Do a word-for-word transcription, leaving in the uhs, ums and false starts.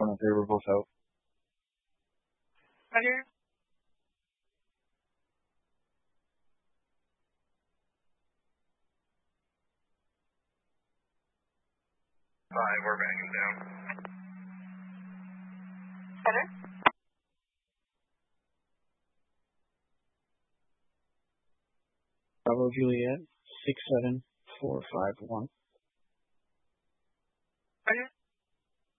One on three, we're both out. Roger. Five, we're backing down. Better? Bravo Juliet, six seven four five one.